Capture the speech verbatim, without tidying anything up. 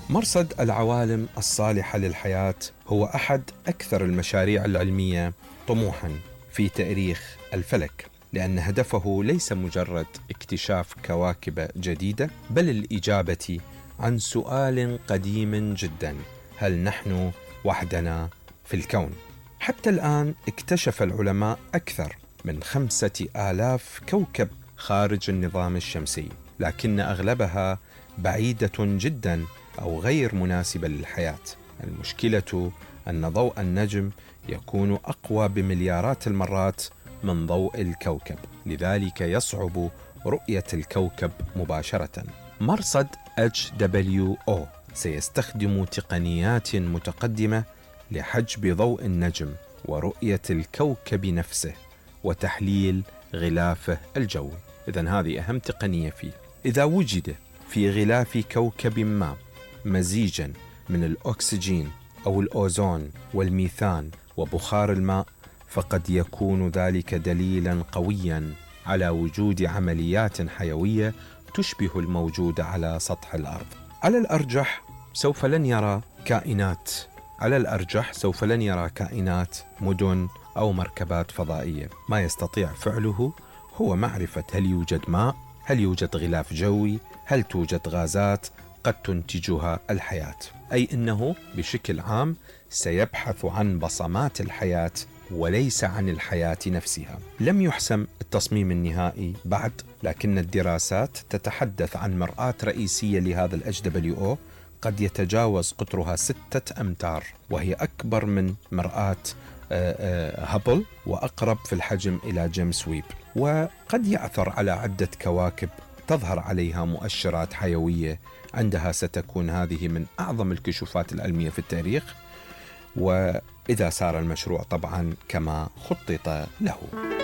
مرصد العوالم الصالحة للحياة هو أحد أكثر المشاريع العلمية طموحاً في تاريخ الفلك، لأن هدفه ليس مجرد اكتشاف كواكب جديدة، بل الإجابة عن سؤال قديم جداً: هل نحن وحدنا في الكون؟ حتى الآن اكتشف العلماء أكثر من خمسة آلاف كوكب خارج النظام الشمسي، لكن أغلبها بعيدة جداً أو غير مناسبة للحياة. المشكلة أن ضوء النجم يكون أقوى بمليارات المرات من ضوء الكوكب، لذلك يصعب رؤية الكوكب مباشرة. مرصد إتش دبليو أو سيستخدم تقنيات متقدمة لحجب ضوء النجم ورؤية الكوكب نفسه وتحليل غلافه الجوي. إذن هذه أهم تقنية فيه. إذا وجد في غلاف كوكب ما مزيجا من الأكسجين أو الأوزون والميثان وبخار الماء، فقد يكون ذلك دليلا قويا على وجود عمليات حيوية تشبه الموجودة على سطح الأرض. على الأرجح سوف لن يرى كائنات على الأرجح سوف لن يرى كائنات مدن أو مركبات فضائية. ما يستطيع فعله هو معرفة هل يوجد ماء، هل يوجد غلاف جوي، هل توجد غازات قد تنتجها الحياة. أي أنه بشكل عام سيبحث عن بصمات الحياة وليس عن الحياة نفسها. لم يحسم التصميم النهائي بعد، لكن الدراسات تتحدث عن مرآة رئيسية لهذا ال إتش دبليو أو قد يتجاوز قطرها ستة أمتار، وهي أكبر من مرآة هابل وأقرب في الحجم إلى جيمس ويب، وقد يعثر على عدة كواكب تظهر عليها مؤشرات حيوية. عندها ستكون هذه من أعظم الكشوفات العلمية في التاريخ، وإذا سار المشروع طبعا كما خطط له.